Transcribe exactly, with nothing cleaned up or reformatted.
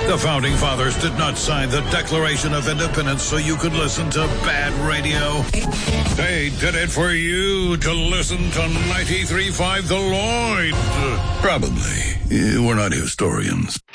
The Founding Fathers did not sign the Declaration of Independence so you could listen to bad radio. They did it for you to listen to ninety-three point five The Lloyd. Probably. We're not historians.